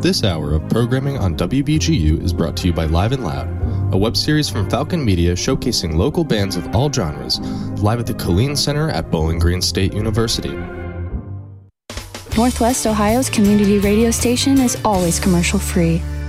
This hour of programming on WBGU is brought to you by Live and Loud, a web series from Falcon Media showcasing local bands of all genres, live at the Killeen Center at Bowling Green State University. Northwest Ohio's community radio station is always commercial-free.